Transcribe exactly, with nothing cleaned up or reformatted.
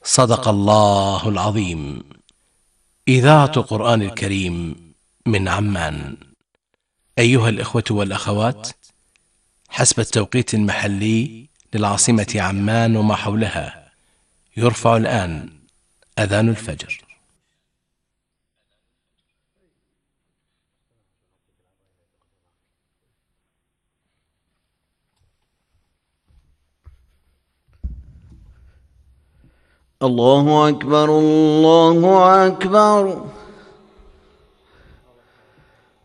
صدق الله العظيم. إذاعة قرآن الكريم من عمان. أيها الإخوة والأخوات، حسب التوقيت المحلي للعاصمة عمان وما حولها، يرفع الآن أذان الفجر. الله أكبر الله أكبر.